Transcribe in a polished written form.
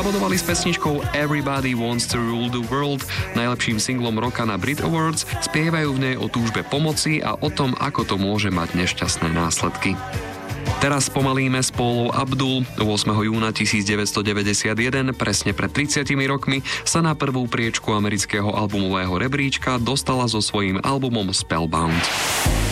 Zabodovali s pesničkou Everybody Wants to Rule the World, najlepším singlom roka na Brit Awards, spievajú v nej o túžbe pomoci a o tom, ako to môže mať nešťastné následky. Teraz spomalíme s Paulou Abdul. 8. júna 1991, presne pred 30 rokmi, sa na prvú priečku amerického albumového rebríčka dostala so svojím albumom Spellbound.